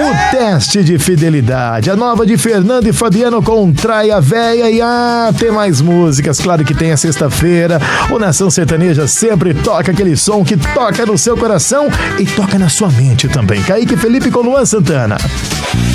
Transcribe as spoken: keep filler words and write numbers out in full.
O Teste de Fidelidade, a nova de Fernando e Fabiano com Traia Véia. E ah, tem mais músicas, claro que tem a sexta-feira. O Nação Sertaneja sempre toca aquele som que toca no seu coração e toca na sua mente também. Kaique Felipe com Luan Santana.